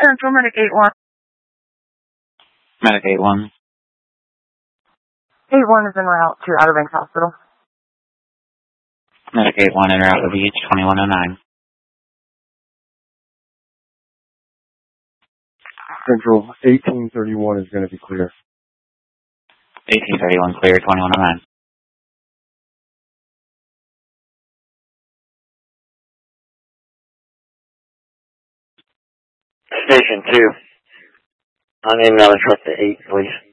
Central Medic 8-1. Medic 8-1. 8-1 is en route to Outer Banks Hospital. Medic 8-1 en route to Beach 2109. Central 1831 is going to be clear. 1831 clear, 2109. Station 2. I'm in request to 8, please.